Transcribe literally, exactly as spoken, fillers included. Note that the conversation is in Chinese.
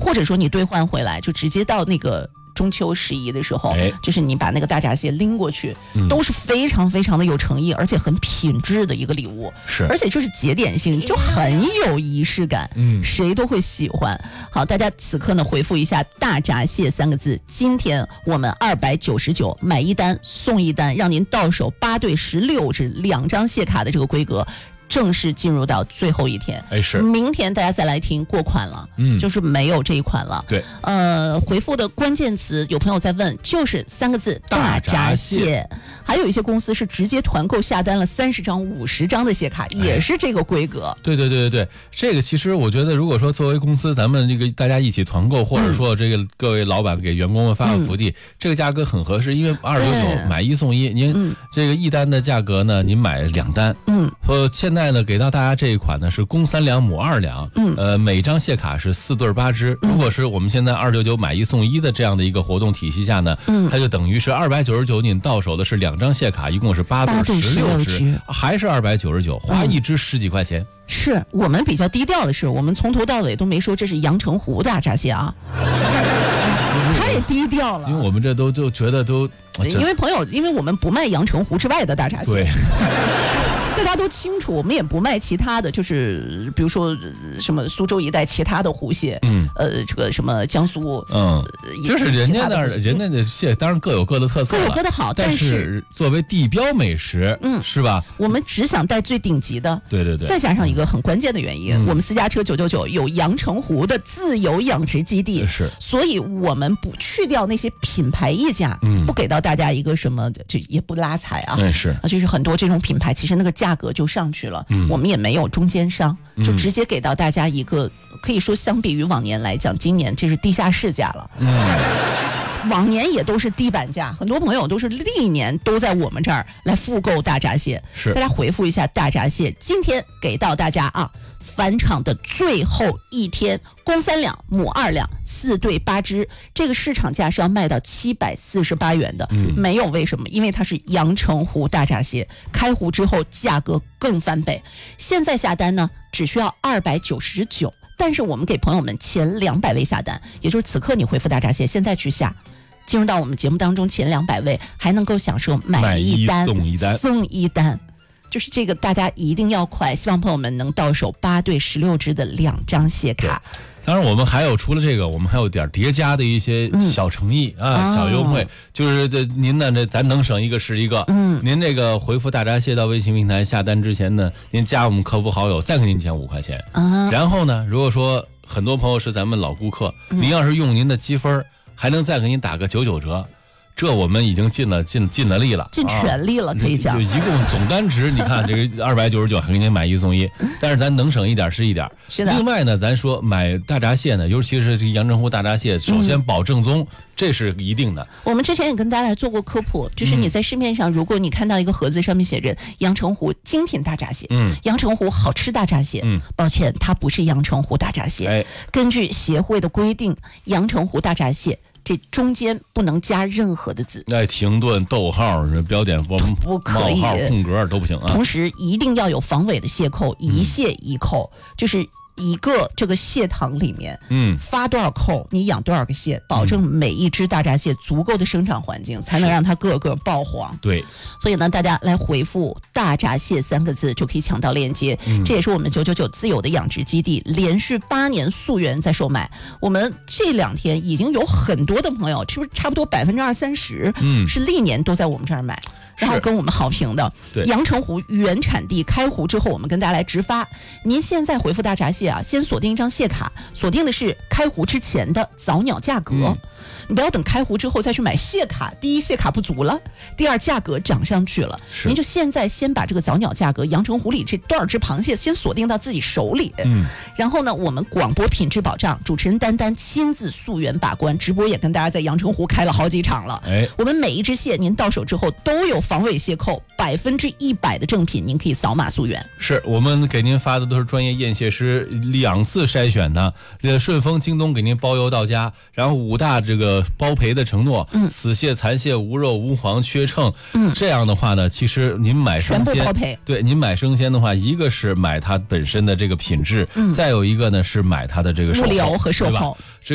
或者说你兑换回来就直接到那个中秋十一的时候， 哎， 就是你把那个大闸蟹拎过去， 嗯、 都是非常非常的有诚意，而且很品质的一个礼物。 是， 而且就是节点性，就很有仪式感， 嗯， 谁都会喜欢。好，大家此刻呢回复一下大闸蟹三个字，今天我们二百九十九买一单送一单，让您到手八对十六只两张蟹卡的这个规格。正式进入到最后一天， 哎是， 明天大家再来听过款了， 嗯， 就是没有这一款了。 对， 呃，回复的关键词有朋友在问，就是三个字大闸蟹。还有一些公司是直接团购下单了三十张、五十张的蟹卡，也是这个规格。 哎、对对对对对，这个其实我觉得，如果说作为公司，咱们这个大家一起团购，或者说这个各位老板给员工们发个福利，嗯、这个价格很合适，因为二九九买一送一，您这个一单的价格呢，您买两单，嗯，说现在。现在呢，给到大家这一款呢是公三两母二两，嗯，呃，每张蟹卡是四对八只。如果是我们现在二九九买一送一的这样的一个活动体系下呢，嗯，它就等于是二百九十九，您到手的是两张蟹卡，一共是八对十六只，还是二百九十九，花一只十几块钱。 嗯、是我们比较低调的是，我们从头到尾都没说这是阳澄湖大闸蟹啊。太低调了， 因为我们这都都觉得都， 因为朋友，因为我们不卖阳澄湖之外的大闸蟹。 对。 大家都清楚，我们也不卖其他的，就是比如说什么苏州一带其他的湖蟹，嗯，呃，这个什么江苏，嗯， 就是人家那儿人家的蟹，当然各有各的特色， 各有各的好， 但是作为地标美食，嗯，是吧？ 我们只想带最顶级的， 对对对。 再加上一个很关键的原因，嗯、我们私家车九九九有阳澄湖的自由养殖基地， 是， 所以我们不去掉那些品牌溢价，嗯，不给到大家一个什么，就也不拉踩啊， 嗯是啊，就是很多这种品牌，其实那个价。价格就上去了，嗯、我们也没有中间商，就直接给到大家一个，嗯、可以说相比于往年来讲，今年这是地下市价了。嗯、往年也都是低板价，很多朋友都是历年都在我们这儿来复购大闸蟹。 是， 大家回复一下大闸蟹，今天给到大家啊，返场的最后一天，公三两母二两，四对八只，这个市场价是要卖到七百四十八元的，嗯、没有为什么？因为它是阳澄湖大闸蟹，开湖之后价格更翻倍。现在下单呢，只需要二百九十九，但是我们给朋友们前两百位下单，也就是此刻你回复大闸蟹，现在去下。进入到我们节目当中前两百位，还能够享受买一单送一单， 送一单。就是这个，大家一定要快，希望朋友们能到手八对十六只的两张蟹卡。 当然，我们还有除了这个，我们还有点叠加的一些小诚意、嗯、啊，小优惠，哦、就是这您呢，这咱能省一个是一个。嗯，您这个回复大闸蟹到微信平台下单之前呢，您加我们客服好友，再给您减五块钱。啊，然后呢，如果说很多朋友是咱们老顾客，嗯、您要是用您的积分，还能再给您打个九九折。这我们已经尽了尽尽了力了， 尽全力了，啊、可以讲。 就一共总单值，你看这个二百九十九，还给您买一送一，但是咱能省一点是一点。 是的。 另外呢，咱说买大闸蟹呢，尤其是这个阳澄湖大闸蟹，首先保正宗。嗯，这是一定的。 我们之前也跟大家来做过科普，就是你在市面上，如果你看到一个盒子上面写着阳澄湖精品大闸蟹，嗯，阳澄湖好吃大闸蟹，嗯，抱歉，它不是阳澄湖大闸蟹。哎，根据协会的规定，阳澄湖大闸蟹这中间不能加任何的字， 哎，停顿、逗号、标点符、 不可以， 冒号、空格都不行啊。 同时一定要有防伪的蟹扣，一蟹一扣，嗯、就是。一个这个蟹塘里面，嗯，发多少扣，你养多少个蟹，保证每一只大闸蟹足够的生长环境，才能让它个个爆黄。 对， 所以呢，大家来回复大闸蟹三个字就可以抢到链接。嗯、这也是我们九九九自有的养殖基地，连续八年溯源在售卖。我们这两天已经有很多的朋友，是不是差不多百分之二三十，嗯，是历年都在我们这儿买。然后跟我们好评的阳澄湖原产地开湖之后，我们跟大家来直发。您现在回复大闸蟹啊，先锁定一张蟹卡，锁定的是开湖之前的早鸟价格。嗯、你不要等开湖之后再去买蟹卡，第一蟹卡不足了，第二价格涨上去了。您就现在先把这个早鸟价格，阳澄湖里这多少只螃蟹先锁定到自己手里。嗯，然后呢，我们广播品质保障，主持人丹丹亲自溯源把关，直播也跟大家在阳澄湖开了好几场了。哎，我们每一只蟹您到手之后都有防伪蟹扣，百分之一百的正品，您可以扫码溯源。 是我们给您发的都是专业验蟹师两次筛选的，呃，顺丰、京东给您包邮到家，然后五大这个包赔的承诺，嗯，死蟹、残蟹、无肉、无黄、缺秤，嗯，这样的话呢，其实您买生鲜， 全部包赔。 对，您买生鲜的话，一个是买它本身的这个品质，嗯，再有一个呢是买它的这个售后物流和售后。